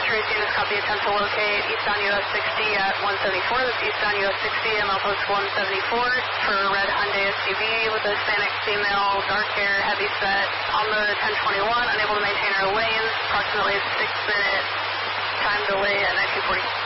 Tracy, this copy, attempt to locate eastbound US 60 at 174. That's eastbound US 60, ML post 174 for red Hyundai SUV with a Hispanic female, dark hair, heavy set on the 1021, unable to maintain her lanes, approximately 6-minute time delay at 1940.